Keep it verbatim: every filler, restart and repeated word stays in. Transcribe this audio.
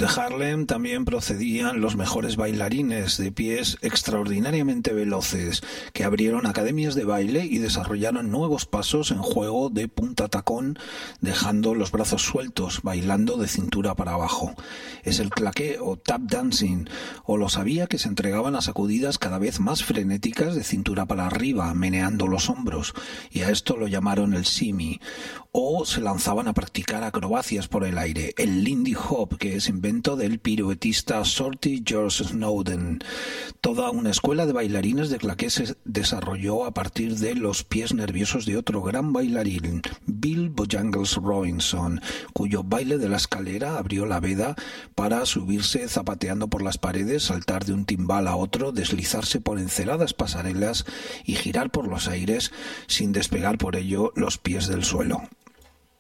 De Harlem también procedían los mejores bailarines de pies extraordinariamente veloces, que abrieron academias de baile y desarrollaron nuevos pasos en juego de punta tacón, dejando los brazos sueltos, bailando de cintura para abajo. Es el claqué o tap dancing, o lo sabía que se entregaban a sacudidas cada vez más frenéticas de cintura para arriba, meneando los hombros, y a esto lo llamaron el shimmy, o se lanzaban a practicar acrobacias por el aire, el Lindy Hop, que es invento del piruetista Shorty George Snowden. Toda una escuela de bailarines de claqué se desarrolló a partir de los pies nerviosos de otro gran bailarín, Bill Bojangles Robinson, cuyo baile de la escalera abrió la veda para subirse zapateando por las paredes, saltar de un timbal a otro, deslizarse por enceladas pasarelas y girar por los aires sin despegar por ello los pies del suelo.